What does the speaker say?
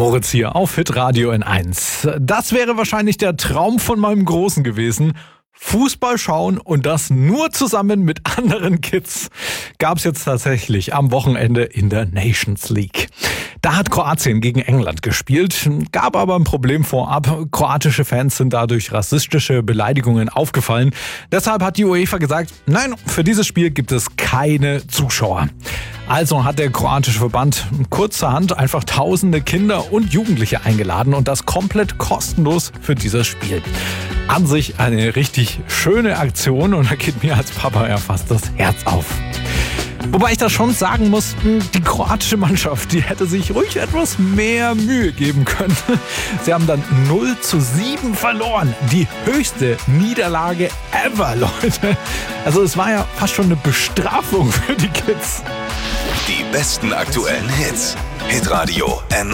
Moritz hier auf Hitradio N1. Das wäre wahrscheinlich der Traum von meinem Großen gewesen. Fußball schauen und das nur zusammen mit anderen Kids. Gab es jetzt tatsächlich am Wochenende in der Nations League. Da hat Kroatien gegen England gespielt, gab aber ein Problem vorab. Kroatische Fans sind dadurch rassistische Beleidigungen aufgefallen. Deshalb hat die UEFA gesagt, nein, für dieses Spiel gibt es keine Zuschauer. Also hat der kroatische Verband kurzerhand einfach tausende Kinder und Jugendliche eingeladen und das komplett kostenlos für dieses Spiel. An sich eine richtig schöne Aktion und da geht mir als Papa ja fast das Herz auf. Wobei ich das schon sagen muss, die kroatische Mannschaft, die hätte sich ruhig etwas mehr Mühe geben können. Sie haben dann 0:7 verloren. Die höchste Niederlage ever, Leute. Also es war ja fast schon eine Bestrafung für die Kids. Die besten aktuellen Hits. Hitradio N1.